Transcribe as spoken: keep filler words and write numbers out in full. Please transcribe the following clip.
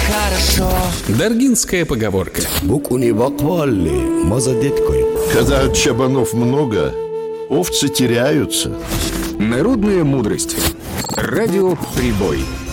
хорошо. Даргинская поговорка. Букуни баквалли, мазадеткой. Когда чабанов много, овцы теряются. Народная мудрость. Радио «Прибой».